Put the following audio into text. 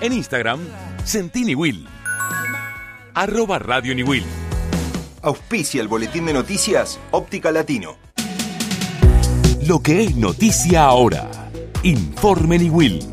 En Instagram, Sentí Niwil. @Radio Niwil. Auspicia el boletín de noticias Óptica Latino. Lo que es noticia ahora. Informe Niwil.